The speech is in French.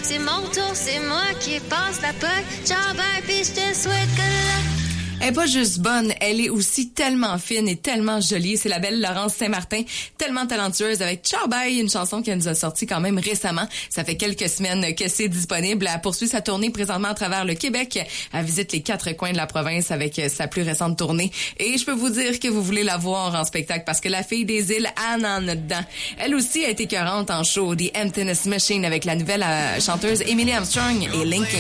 c'est mon tour, c'est moi qui passe la POC. Ciao, bye, pis je te souhaite que Elle est pas juste bonne, elle est aussi tellement fine et tellement jolie. C'est la belle Laurence Saint-Martin, tellement talentueuse avec Ciao Bye, une chanson qu'elle nous a sortie quand même récemment. Ça fait quelques semaines que c'est disponible. Elle poursuit sa tournée présentement à travers le Québec. Elle visite les 4 coins de la province avec sa plus récente tournée. Et je peux vous dire que vous voulez la voir en spectacle parce que la fille des îles, Anne en a dedans. Elle aussi a été écœurante en show. The Emptiness Machine avec la nouvelle chanteuse Emily Armstrong et Linkin